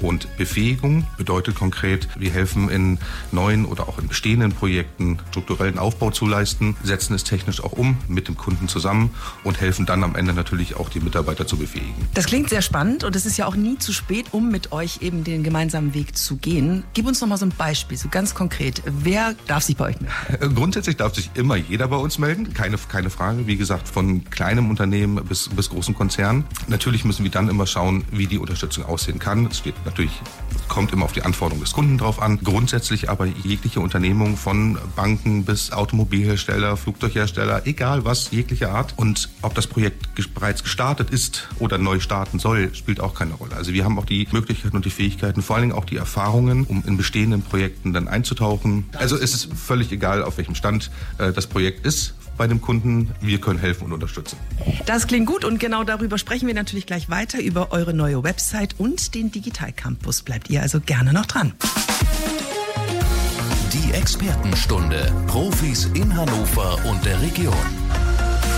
Und Befähigung bedeutet konkret, wir helfen in neuen oder auch in bestehenden Projekten strukturellen Aufbau zu leisten, setzen es technisch auch um mit dem Kunden zusammen und helfen dann am Ende natürlich auch die Mitarbeiter zu befähigen. Das klingt sehr spannend und es ist ja auch nie zu spät, um mit euch eben den gemeinsamen Weg zu gehen. Gib uns noch mal so ein Beispiel, so ganz konkret. Wer darf sich bei euch melden? Grundsätzlich darf sich immer jeder bei uns melden, keine Frage. Wie gesagt, von kleinem Unternehmen bis großen Konzernen. Natürlich müssen wir dann immer schauen, wie die Unterstützung aussehen kann. Es kommt immer auf die Anforderungen des Kunden drauf an. Grundsätzlich aber jegliche Unternehmung von Banken bis Automobilhersteller, Flugzeughersteller, egal was, jegliche Art. Und ob das Projekt bereits gestartet ist oder neu starten soll, spielt auch keine Rolle. Also wir haben auch die Möglichkeiten und die Fähigkeiten, vor allen Dingen auch die Erfahrungen, um in bestehenden Projekten dann einzutauchen. Also es ist völlig egal, auf welchem Stand das Projekt ist bei dem Kunden. Wir können helfen und unterstützen. Das klingt gut und genau darüber sprechen wir natürlich gleich weiter, über eure neue Website und den Digitalcampus. Bleibt ihr also gerne noch dran. Die Expertenstunde. Profis in Hannover und der Region.